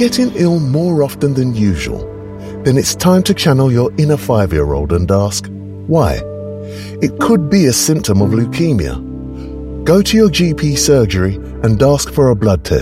getting ill more often than usual, then it's time to channel your inner 5-year-old and ask, why? It could be a symptom of leukemia. Go to your GP surgery and ask for a blood test.